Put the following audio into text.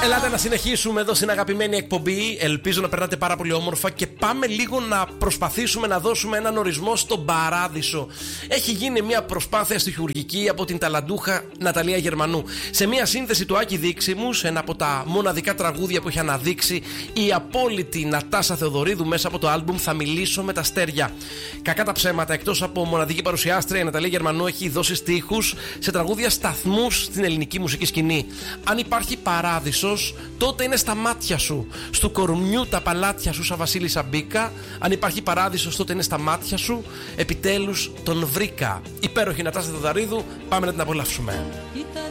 Ελάτε να συνεχίσουμε εδώ στην αγαπημένη εκπομπή. Ελπίζω να περνάτε πάρα πολύ όμορφα και πάμε λίγο να προσπαθήσουμε να δώσουμε έναν ορισμό στον παράδεισο. Έχει γίνει μια προσπάθεια στιχουργική από την ταλαντούχα Ναταλία Γερμανού. Σε μια σύνθεση του Άκη Δίξιμου, σε ένα από τα μοναδικά τραγούδια που έχει αναδείξει η απόλυτη Νατάσα Θεοδωρίδου μέσα από το άλμπουμ Θα Μιλήσω με τα Αστέρια. Κακά τα ψέματα, εκτός από μοναδική παρουσιάστρια, η Ναταλία Γερμανού έχει δώσει στίχους σε τραγούδια σταθμούς στην ελληνική μουσική σκηνή. Αν υπάρχει παράδεισος, τότε είναι στα μάτια σου. Στου κορμιού τα παλάτια σου, σαν Βασίλισσα μπήκα. Αν υπάρχει παράδεισος, τότε είναι στα μάτια σου. Επιτέλους τον βρήκα. Υπέροχη Νατάσα Θεοδωρίδου, πάμε να την απολαύσουμε.